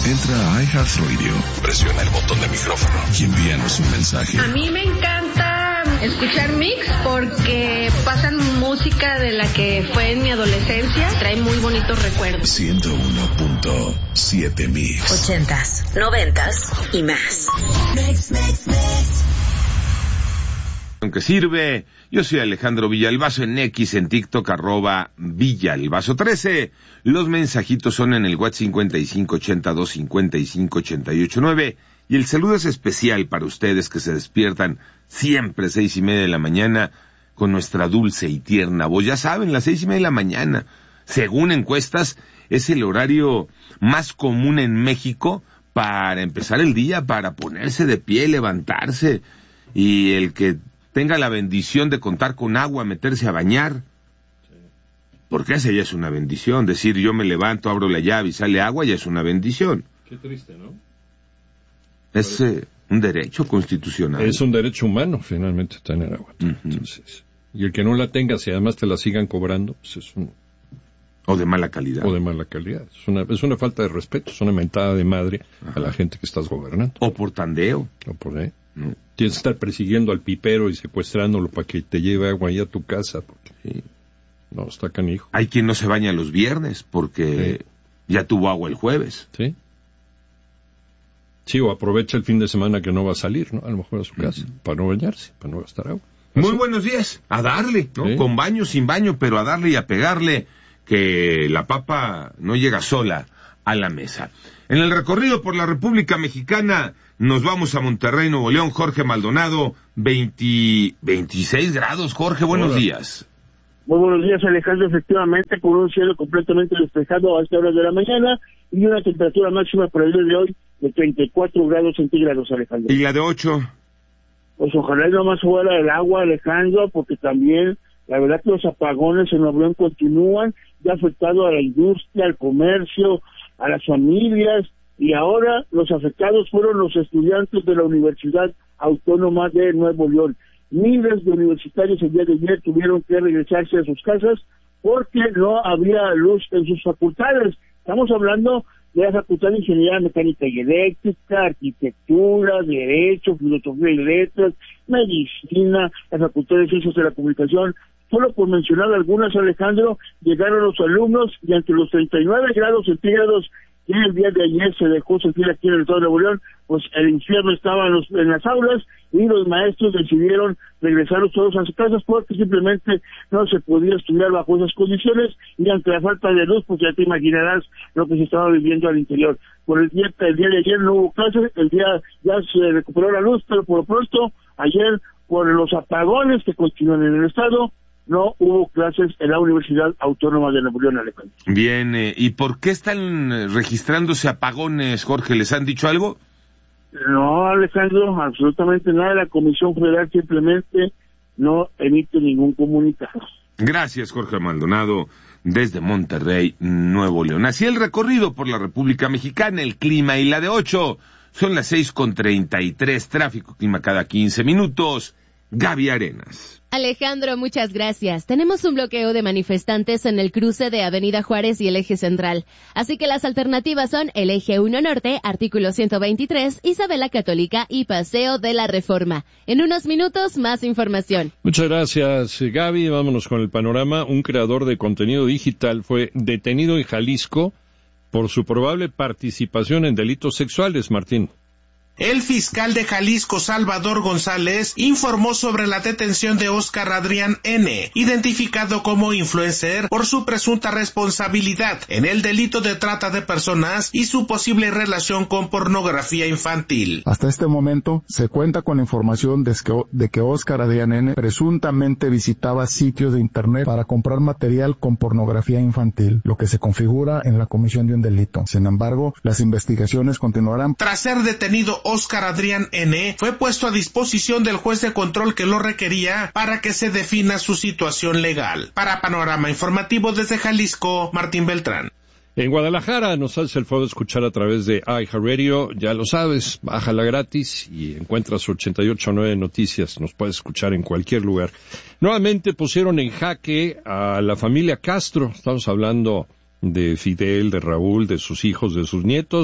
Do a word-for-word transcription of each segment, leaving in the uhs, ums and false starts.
Entra a iHeartRadio, presiona el botón de micrófono y envíanos un mensaje. A mí me encanta escuchar Mix porque pasan música de la que fue en mi adolescencia. Trae muy bonitos recuerdos. ciento uno punto siete Mix. Ochentas, noventas y más. Mix, mix, mix. Que sirve. Yo soy Alejandro Villalbazo en X, en TikTok, arroba Villalbazo trece. Los mensajitos son en el WhatsApp cincuenta y cinco ochenta y dos cincuenta y cinco ochenta y ocho nueve. Y el saludo es especial para ustedes que se despiertan siempre seis y media de la mañana con nuestra dulce y tierna voz. Ya saben, las seis y media de la mañana, según encuestas, es el horario más común en México para empezar el día, para ponerse de pie, levantarse, y el que tenga la bendición de contar con agua, meterse a bañar, porque esa ya es una bendición. Decir yo me levanto, abro la llave y sale agua ya es una bendición. Qué triste, ¿no? Es eh, un derecho constitucional. Es un derecho humano, finalmente, tener agua. Uh-huh. Entonces, y el que no la tenga, si además te la sigan cobrando, pues es un... O de mala calidad. O de mala calidad. Es una, es una falta de respeto, es una mentada de madre Ajá. a la gente que estás gobernando. O por tandeo. O por ahí. No. Tienes que estar persiguiendo al pipero y secuestrándolo para que te lleve agua ahí a tu casa. Porque... Sí. No, está canijo. Hay quien no se baña los viernes porque sí. ya tuvo agua el jueves. Sí. Sí, o aprovecha el fin de semana que no va a salir, ¿no? A lo mejor a su casa, uh-huh. para no bañarse, para no gastar agua. ¿Así? Muy buenos días. A darle, ¿no? Sí. Con baño, sin baño, pero a darle y a pegarle, que la papa no llega sola a la mesa. En el recorrido por la República Mexicana nos vamos a Monterrey, Nuevo León. Jorge Maldonado, veinte, veintiséis grados. Jorge, buenos Hola. días. Muy buenos días, Alejandro. Efectivamente, con un cielo completamente despejado a esta hora de la mañana y una temperatura máxima para el día de hoy de treinta y cuatro grados centígrados, Alejandro. ¿Y la de ocho? Pues ojalá y no más fuera el agua, Alejandro, porque también la verdad que los apagones en Nuevo León continúan, ya afectado a la industria, al comercio, a las familias, y ahora los afectados fueron los estudiantes de la Universidad Autónoma de Nuevo León. Miles de universitarios el día de ayer tuvieron que regresarse a sus casas porque no había luz en sus facultades. Estamos hablando de la Facultad de Ingeniería Mecánica y Eléctrica, Arquitectura, Derecho, Filosofía y Letras, Medicina, la Facultad de Ciencias de la Comunicación. Solo por mencionar algunas, Alejandro, llegaron los alumnos y ante los treinta y nueve grados centígrados que el día de ayer se dejó sentir aquí en el estado de Nuevo León, pues el infierno estaba en, los, en las aulas y los maestros decidieron regresar todos a sus casas porque simplemente no se podía estudiar bajo esas condiciones y ante la falta de luz, pues ya te imaginarás lo que se estaba viviendo al interior. Por el día, el día de ayer no hubo clases, el día ya se recuperó la luz, pero por lo pronto, ayer, por los apagones que continúan en el estado, no hubo clases en la Universidad Autónoma de Nuevo León, Alejandro. Bien, eh, ¿y por qué están registrándose apagones, Jorge? ¿Les han dicho algo? No, Alejandro, absolutamente nada. La Comisión Federal simplemente no emite ningún comunicado. Gracias, Jorge Maldonado, desde Monterrey, Nuevo León. Así el recorrido por la República Mexicana, el clima y la de ocho. Son las seis con treinta y tres, tráfico, clima cada quince minutos. Gaby Arenas. Alejandro, muchas gracias. Tenemos un bloqueo de manifestantes en el cruce de Avenida Juárez y el Eje Central. Así que las alternativas son el Eje uno Norte, artículo ciento veintitrés, Isabela Católica y Paseo de la Reforma. En unos minutos, más información. Muchas gracias, Gaby. Vámonos con el panorama. Un creador de contenido digital fue detenido en Jalisco por su probable participación en delitos sexuales, Martín. El fiscal de Jalisco, Salvador González, informó sobre la detención de Óscar Adrián N., identificado como influencer por su presunta responsabilidad en el delito de trata de personas y su posible relación con pornografía infantil. Hasta este momento se cuenta con información de que, de que Óscar Adrián N. presuntamente visitaba sitios de internet para comprar material con pornografía infantil, lo que se configura en la comisión de un delito. Sin embargo, las investigaciones continuarán. Tras ser detenido, Óscar Adrián N. fue puesto a disposición del juez de control que lo requería para que se defina su situación legal. Para Panorama Informativo desde Jalisco, Martín Beltrán. En Guadalajara nos hace el favor de escuchar a través de iHeartRadio, ya lo sabes, bájala gratis y encuentras ochenta y ocho punto nueve Noticias, nos puedes escuchar en cualquier lugar. Nuevamente pusieron en jaque a la familia Castro, estamos hablando de Fidel, de Raúl, de sus hijos, de sus nietos,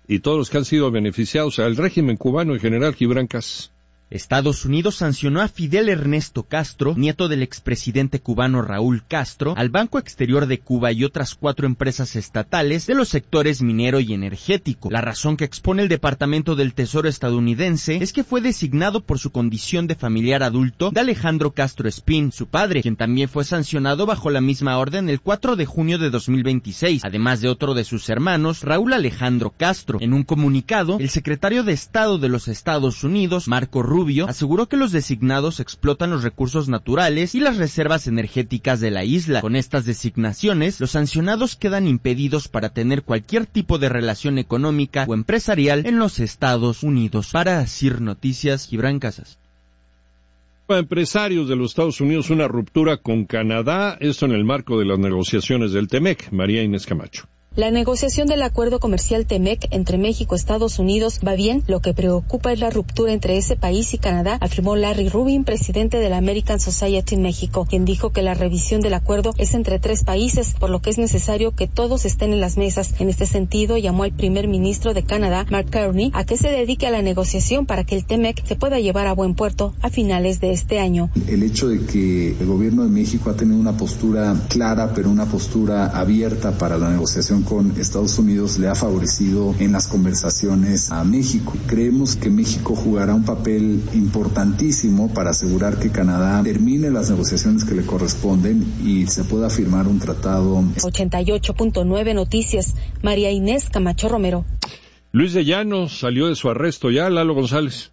y todos los que han sido beneficiados al régimen cubano en general. Gibran Casas. Estados Unidos sancionó a Fidel Ernesto Castro, nieto del expresidente cubano Raúl Castro, al Banco Exterior de Cuba y otras cuatro empresas estatales de los sectores minero y energético. La razón que expone el Departamento del Tesoro estadounidense es que fue designado por su condición de familiar adulto de Alejandro Castro Espín, su padre, quien también fue sancionado bajo la misma orden el cuatro de junio de dos mil veintiséis, además de otro de sus hermanos, Raúl Alejandro Castro. En un comunicado, el secretario de Estado de los Estados Unidos, Marco Rubio, Rubio, aseguró que los designados explotan los recursos naturales y las reservas energéticas de la isla. Con estas designaciones, los sancionados quedan impedidos para tener cualquier tipo de relación económica o empresarial en los Estados Unidos. Para C I R Noticias, Gibran Casas. Para empresarios de los Estados Unidos, una ruptura con Canadá, esto en el marco de las negociaciones del TEMEC. María Inés Camacho. La negociación del acuerdo comercial TEMEC entre México y Estados Unidos va bien. Lo que preocupa es la ruptura entre ese país y Canadá, afirmó Larry Rubin, presidente de la American Society en México, quien dijo que la revisión del acuerdo es entre tres países, por lo que es necesario que todos estén en las mesas. En este sentido, llamó al primer ministro de Canadá, Mark Carney, a que se dedique a la negociación para que el TEMEC se pueda llevar a buen puerto a finales de este año. El hecho de que el gobierno de México ha tenido una postura clara, pero una postura abierta para la negociación con Estados Unidos le ha favorecido en las conversaciones a México. Creemos que México jugará un papel importantísimo para asegurar que Canadá termine las negociaciones que le corresponden y se pueda firmar un tratado. ochenta y ocho punto nueve Noticias, María Inés Camacho Romero. Luis de Llano salió de su arresto ya, Lalo González.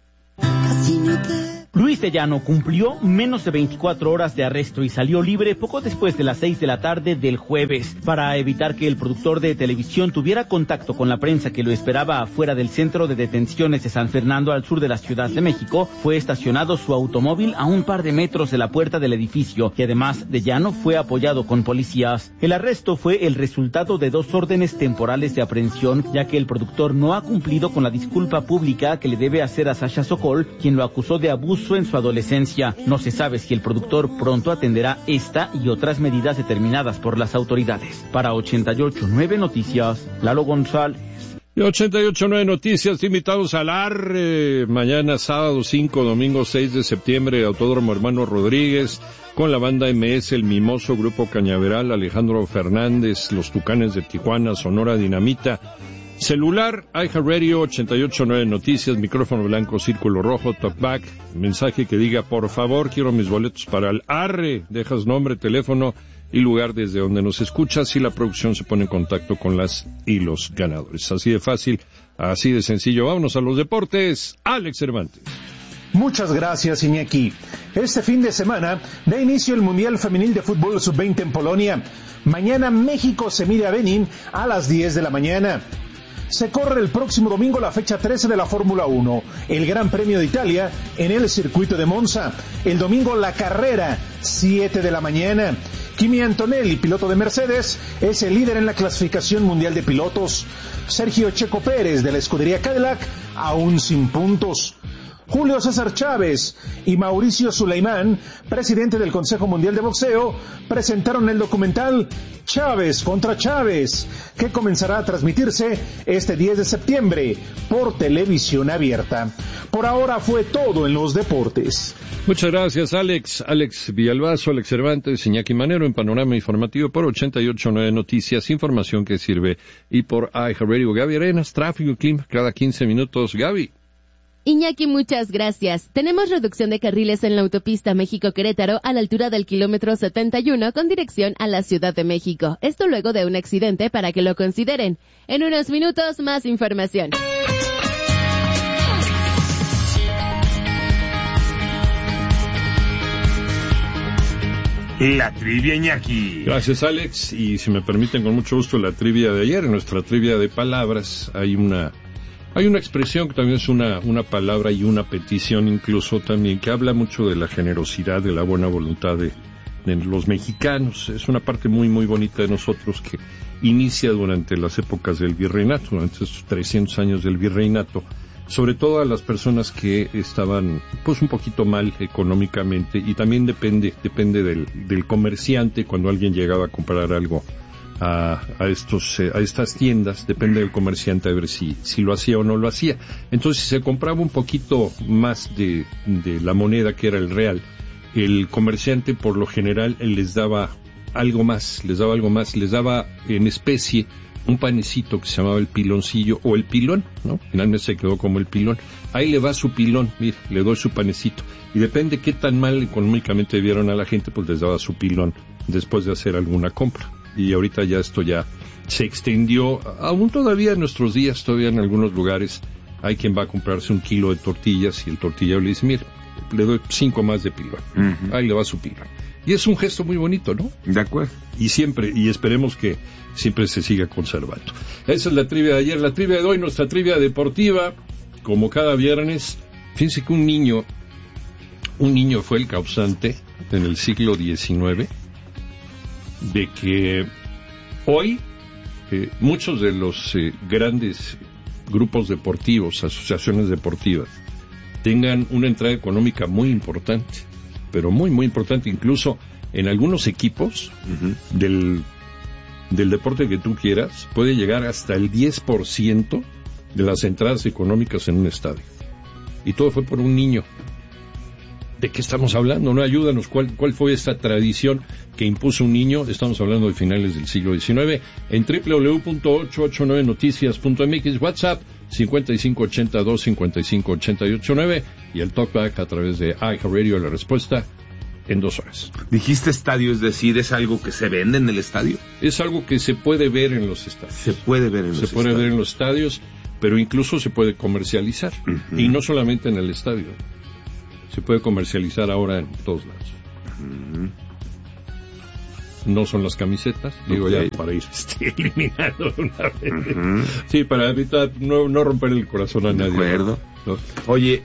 Luis de Llano cumplió menos de veinticuatro horas de arresto y salió libre poco después de las seis de la tarde del jueves. Para evitar que el productor de televisión tuviera contacto con la prensa que lo esperaba afuera del centro de detenciones de San Fernando al sur de la Ciudad de México, fue estacionado su automóvil a un par de metros de la puerta del edificio y además de Llano fue apoyado con policías. El arresto fue el resultado de dos órdenes temporales de aprehensión, ya que el productor no ha cumplido con la disculpa pública que le debe hacer a Sasha Sokol, quien lo acusó de abuso en su adolescencia. No se sabe si el productor pronto atenderá esta y otras medidas determinadas por las autoridades. Para ochenta y ocho punto nueve Noticias, Lalo González. Y ochenta y ocho punto nueve Noticias, invitados al ARRE, mañana sábado cinco, domingo seis de septiembre, Autódromo Hermano Rodríguez, con la banda M S, El Mimoso, Grupo Cañaveral, Alejandro Fernández, Los Tucanes de Tijuana, Sonora Dinamita. Celular, iHeartRadio, ochenta y ocho punto nueve Noticias, micrófono blanco, círculo rojo, talkback, mensaje que diga, por favor, quiero mis boletos para el ARRE, dejas nombre, teléfono y lugar desde donde nos escuchas y la producción se pone en contacto con las y los ganadores. Así de fácil, así de sencillo. Vámonos a los deportes. Alex Cervantes. Muchas gracias, Iñaki. Este fin de semana da inicio el Mundial Femenil de Fútbol sub veinte en Polonia. Mañana México se mide a Benín a las diez de la mañana. Se corre el próximo domingo la fecha trece de la Fórmula uno, el Gran Premio de Italia en el circuito de Monza. El domingo la carrera, siete de la mañana. Kimi Antonelli, piloto de Mercedes, es el líder en la clasificación mundial de pilotos. Sergio Checo Pérez de la escudería Cadillac, aún sin puntos. Julio César Chávez y Mauricio Sulaimán, presidente del Consejo Mundial de Boxeo, presentaron el documental Chávez contra Chávez, que comenzará a transmitirse este diez de septiembre por televisión abierta. Por ahora fue todo en los deportes. Muchas gracias, Alex. Alex Villalbazo, Alex Cervantes, Iñaki Manero en Panorama Informativo por ochenta y ocho punto nueve Noticias, información que sirve, y por iHeartRadio. Gaby Arenas, tráfico y clima cada quince minutos. Gaby. Iñaki, muchas gracias. Tenemos reducción de carriles en la autopista México-Querétaro a la altura del kilómetro setenta y uno con dirección a la Ciudad de México. Esto luego de un accidente para que lo consideren. En unos minutos, más información. La trivia, Iñaki. Gracias, Alex. Y si me permiten, con mucho gusto, la trivia de ayer. En nuestra trivia de palabras hay una... Hay una expresión que también es una, una palabra y una petición incluso también, que habla mucho de la generosidad, de la buena voluntad de, de los mexicanos. Es una parte muy, muy bonita de nosotros que inicia durante las épocas del virreinato, durante estos trescientos años del virreinato, sobre todo a las personas que estaban pues un poquito mal económicamente, y también depende, depende del, del comerciante cuando alguien llegaba a comprar algo a, a estos eh, a estas tiendas, depende del comerciante a ver si si lo hacía o no lo hacía. Entonces, si se compraba un poquito más de, de la moneda que era el real, el comerciante por lo general les daba algo más, les daba algo más, les daba en especie un panecito que se llamaba el piloncillo o el pilón, ¿no? Finalmente se quedó como el pilón. Ahí le va su pilón, mire, le doy su panecito. Y depende qué tan mal económicamente vieron a la gente, pues les daba su pilón después de hacer alguna compra. Y ahorita ya esto ya se extendió, aún todavía en nuestros días, todavía en algunos lugares hay quien va a comprarse un kilo de tortillas y el tortillero le dice, mire, le doy cinco más de pilón. Uh-huh. Ahí le va su pilón. Y es un gesto muy bonito, ¿no? De acuerdo. Y siempre, y esperemos que siempre se siga conservando. Esa es la trivia de ayer. La trivia de hoy, nuestra trivia deportiva, como cada viernes. Fíjense que un niño, un niño fue el causante en el siglo diecinueve de que hoy eh, muchos de los eh, grandes grupos deportivos, asociaciones deportivas, tengan una entrada económica muy importante, pero muy, muy importante, incluso en algunos equipos uh-huh. del, del deporte que tú quieras, puede llegar hasta el diez por ciento de las entradas económicas en un estadio. Y todo fue por un niño. ¿De qué estamos hablando? No, ayúdanos, ¿cuál, cuál fue esta tradición que impuso un niño? Estamos hablando de finales del siglo diecinueve. En doble u doble u doble u punto ochocientos ochenta y nueve noticias punto m x, WhatsApp cincuenta y cinco ochenta y dos cincuenta y cinco ochenta y ocho nueve y el talkback a través de iHeartRadio, la respuesta en dos horas. Dijiste estadio, es decir, ¿es algo que se vende en el estadio? Es algo que se puede ver en los estadios. Se puede ver en los se estadios. Se puede ver en los estadios, pero incluso se puede comercializar. Uh-huh. Y no solamente en el estadio. Se puede comercializar ahora en todos lados. Uh-huh. No son las camisetas, digo okay. ya para ir este, eliminando una vez. Uh-huh. Sí, para evitar no, no romper el corazón a nadie. De acuerdo. ¿No? Oye,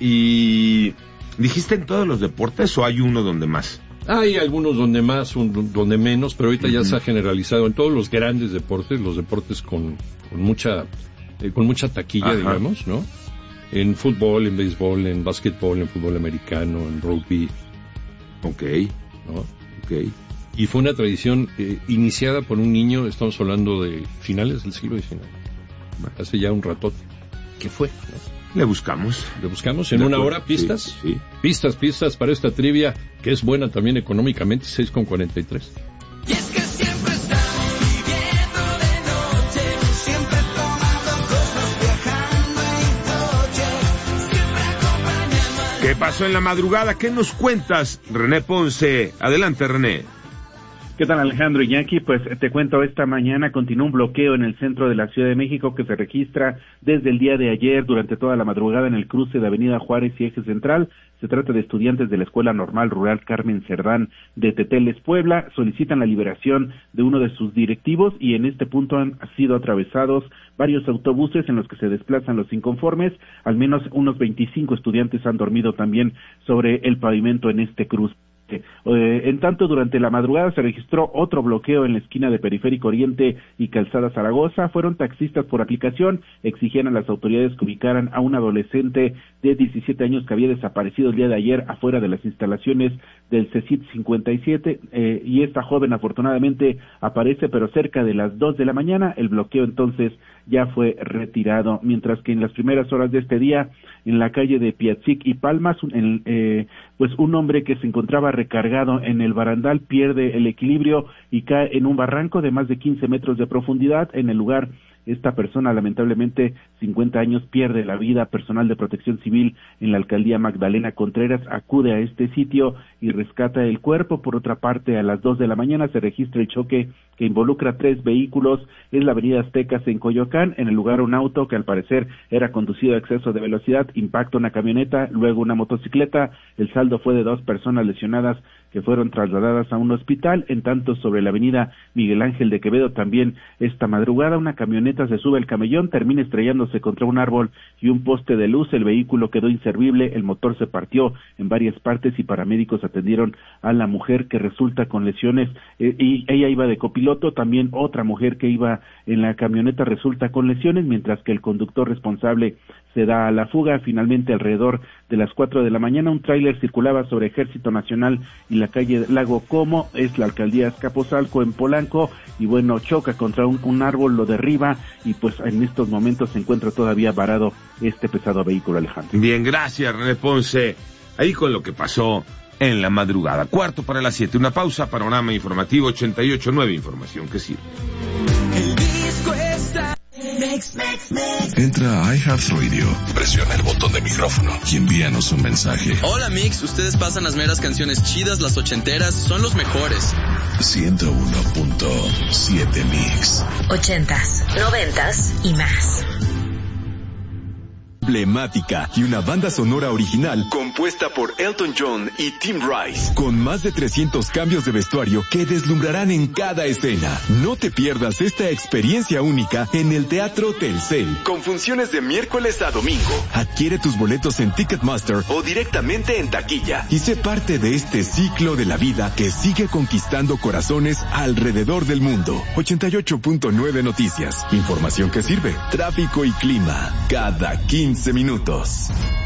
¿y dijiste en todos los deportes o hay uno donde más? Hay algunos donde más, un, donde menos, pero ahorita uh-huh. ya se ha generalizado en todos los grandes deportes, los deportes con, con mucha eh, con mucha taquilla, Ajá. digamos, ¿no? En fútbol, en béisbol, en básquetbol, en fútbol americano, en rugby. Ok. ¿No? Ok. Y fue una tradición eh, iniciada por un niño, estamos hablando de finales del siglo diecinueve. Bueno. Hace ya un ratote. ¿Qué fue? ¿No? Le buscamos. Le buscamos en una hora pistas. Sí, sí. Pistas, pistas para esta trivia, que es buena también económicamente, seis con cuarenta y tres. Y es que siempre estamos viviendo de noche, siempre tomando cosas, viajando en coche, siempre acompañando. ¿Qué pasó en la madrugada? ¿Qué nos cuentas, René Ponce? Adelante, René. ¿Qué tal, Alejandro Iñaki? Pues te cuento, esta mañana continúa un bloqueo en el centro de la Ciudad de México que se registra desde el día de ayer durante toda la madrugada en el cruce de Avenida Juárez y Eje Central. Se trata de estudiantes de la Escuela Normal Rural Carmen Cerdán de Teteles, Puebla. Solicitan la liberación de uno de sus directivos y en este punto han sido atravesados varios autobuses en los que se desplazan los inconformes. Al menos unos veinticinco estudiantes han dormido también sobre el pavimento en este cruce. Eh, en tanto, durante la madrugada se registró otro bloqueo en la esquina de Periférico Oriente y Calzada Zaragoza. Fueron taxistas por aplicación, exigían a las autoridades que ubicaran a un adolescente de diecisiete años que había desaparecido el día de ayer afuera de las instalaciones del CECIT cincuenta y siete, eh, y esta joven afortunadamente aparece, pero cerca de las dos de la mañana. El bloqueo entonces ya fue retirado, mientras que en las primeras horas de este día, en la calle de Piatzic y Palmas, un, el, eh, pues un hombre que se encontraba recargado en el barandal pierde el equilibrio y cae en un barranco de más de quince metros de profundidad. En el lugar, esta persona, lamentablemente, cincuenta años, pierde la vida. Personal de Protección Civil en la alcaldía Magdalena Contreras acude a este sitio y rescata el cuerpo. Por otra parte, a las dos de la mañana se registra el choque que involucra tres vehículos en la avenida Aztecas en Coyoacán. En el lugar, un auto que al parecer era conducido a exceso de velocidad impacta una camioneta, luego una motocicleta. El saldo fue de dos personas lesionadas que fueron trasladadas a un hospital. En tanto, sobre la avenida Miguel Ángel de Quevedo, también esta madrugada, una camioneta se sube al camellón, termina estrellándose contra un árbol y un poste de luz. El vehículo quedó inservible, el motor se partió en varias partes y paramédicos atendieron a la mujer, que resulta con lesiones, eh, y ella iba de copiloto piloto, también otra mujer que iba en la camioneta resulta con lesiones, mientras que el conductor responsable se da a la fuga. Finalmente, alrededor de las cuatro de la mañana, un tráiler circulaba sobre Ejército Nacional y la calle Lago Como, es la alcaldía Azcapotzalco en Polanco, y bueno, choca contra un, un árbol, lo derriba, y pues en estos momentos se encuentra todavía varado este pesado vehículo, Alejandro. Bien, gracias, René Ponce. Ahí con lo que pasó en la madrugada. Cuarto para las siete, una pausa, panorama informativo ochenta y ocho punto nueve, información que sirve. El disco está Mix, Mix, Mix. Entra a iHeartRadio, presiona el botón de micrófono y envíanos un mensaje. Hola Mix, ustedes pasan las meras canciones chidas, las ochenteras, son los mejores. ciento uno punto siete Mix. Ochentas, noventas y más. Emblemática y una banda sonora original compuesta por Elton John y Tim Rice, con más de trescientos cambios de vestuario que deslumbrarán en cada escena. No te pierdas esta experiencia única en el Teatro Telcel, con funciones de miércoles a domingo. Adquiere tus boletos en Ticketmaster o directamente en taquilla y sé parte de este ciclo de la vida que sigue conquistando corazones alrededor del mundo. ochenta y ocho punto nueve Noticias, información que sirve. Tráfico y clima cada quince minutos.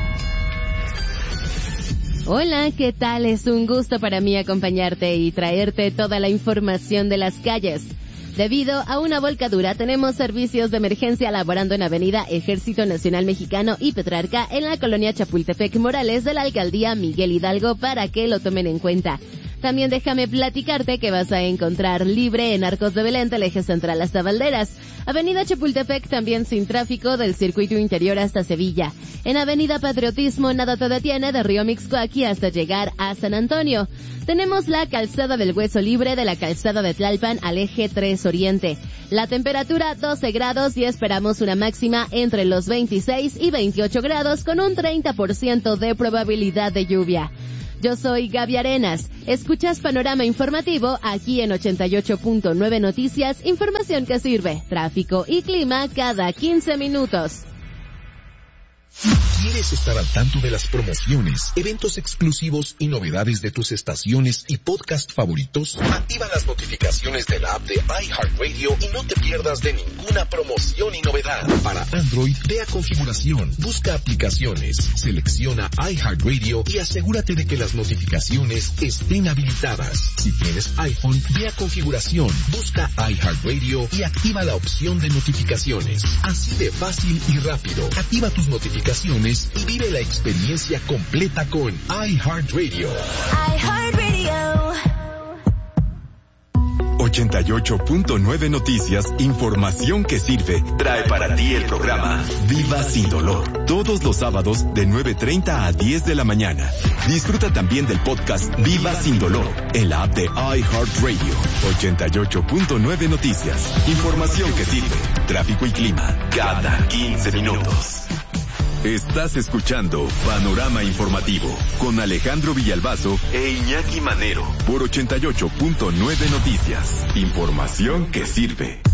Hola, ¿qué tal? Es un gusto para mí acompañarte y traerte toda la información de las calles. Debido a una volcadura, tenemos servicios de emergencia laborando en Avenida Ejército Nacional Mexicano y Petrarca en la colonia Chapultepec Morales de la alcaldía Miguel Hidalgo para que lo tomen en cuenta. También déjame platicarte que vas a encontrar libre en Arcos de Belén del eje central hasta Valderas. Avenida Chapultepec también sin tráfico del circuito interior hasta Sevilla. En Avenida Patriotismo nada te detiene de Río Mixcoaqui hasta llegar a San Antonio. Tenemos la calzada del Hueso libre de la calzada de Tlalpan al eje tres Oriente. La temperatura doce grados y esperamos una máxima entre los veintiséis y veintiocho grados con un treinta por ciento de probabilidad de lluvia. Yo soy Gaby Arenas. Escuchas Panorama Informativo aquí en ochenta y ocho punto nueve Noticias, información que sirve, tráfico y clima cada quince minutos. ¿Quieres estar al tanto de las promociones, eventos exclusivos y novedades de tus estaciones y podcast favoritos? Activa las notificaciones de la app de iHeartRadio y no te pierdas de ninguna promoción y novedad. Para Android, ve a configuración, busca aplicaciones, selecciona iHeartRadio y asegúrate de que las notificaciones estén habilitadas. Si tienes iPhone, ve a configuración, busca iHeartRadio y activa la opción de notificaciones. Así de fácil y rápido. Activa tus notificaciones y vive la experiencia completa con iHeartRadio. iHeartRadio. ochenta y ocho punto nueve Noticias, información que sirve, trae para ti el programa Viva Sin Dolor, todos los sábados de nueve treinta a diez de la mañana. Disfruta también del podcast Viva Sin Dolor en la app de iHeartRadio. ochenta y ocho punto nueve Noticias, información que sirve, tráfico y clima cada quince minutos. Estás escuchando Panorama Informativo con Alejandro Villalbazo e Iñaki Manero por ochenta y ocho punto nueve Noticias. Información que sirve.